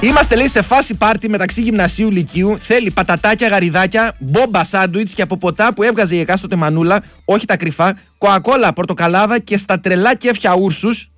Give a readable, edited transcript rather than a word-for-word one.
Είμαστε, λέει, σε φάση πάρτι μεταξύ γυμνασίου λυκείου. Θέλει πατατάκια, γαριδάκια, μπόμπα σάντουιτς και από ποτά που έβγαζε η εκάστοτε μανούλα, όχι τα κρυφά, κοακόλα, πορτοκαλάδα και στα τρελά κέφια ούρσους.